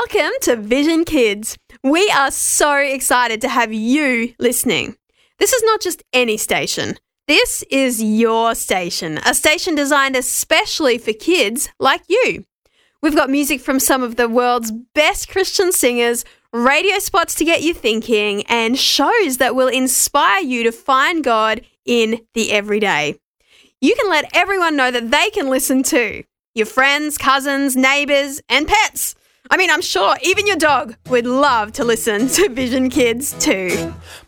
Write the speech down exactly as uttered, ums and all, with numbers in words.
Welcome to Vision Kids. We are so excited to have you listening. This is not just any station. This is your station, a station designed especially for kids like you. We've got music from some of the world's best Christian singers, radio spots to get you thinking, and shows that will inspire you to find God in the everyday. You can let everyone know that they can listen too. Your friends, cousins, neighbours, and pets. I mean, I'm sure even your dog would love to listen to Vision Kids too.